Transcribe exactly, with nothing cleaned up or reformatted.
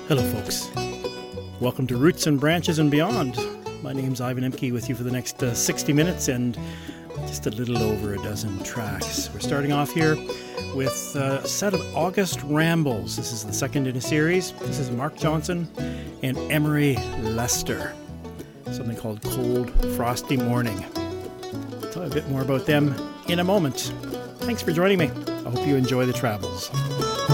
Hello, folks. Welcome to Roots and Branches and Beyond. My name's Ivan Emke with you for the next uh, sixty minutes and just a little over a dozen tracks. We're starting off here with uh, a set of August Rambles. This is the second in a series. This is Mark Johnson and Emery Lester. Something called Cold Frosty Morning. I'll tell you a bit more about them in a moment. Thanks for joining me. I hope you enjoy the travels.